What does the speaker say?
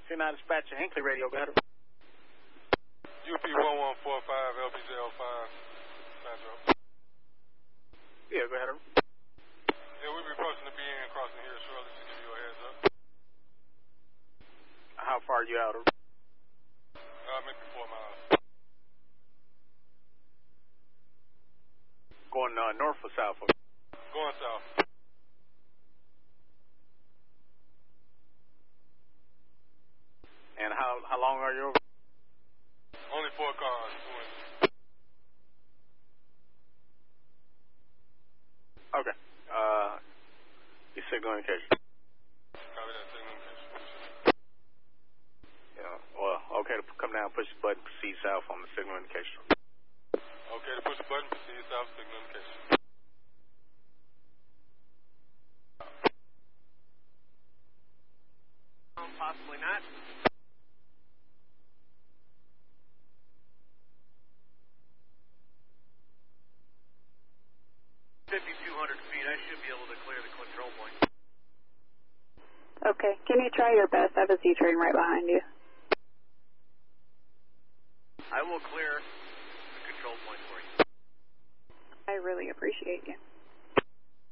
C9 dispatcher, Hinckley Radio, go ahead. UP 1145, LBJ05, Metro. Yeah, go ahead. Yeah, we'll be approaching the BN crossing here shortly to give you a heads up. How far are you out? Maybe 4 miles. Going north or south? Going south. And how long are you over? Only 4 cars, 2 engines. Okay. Your signal indication. Copy that signal indication. Yeah. Well, okay to come down, push the button, proceed south on the signal indication. Okay to push the button, proceed south, signal indication. Possibly not. 5,200 feet, I should be able to clear the control point. Okay, can you try your best? I have a Z-train right behind you. I will clear the control point for you. I really appreciate you.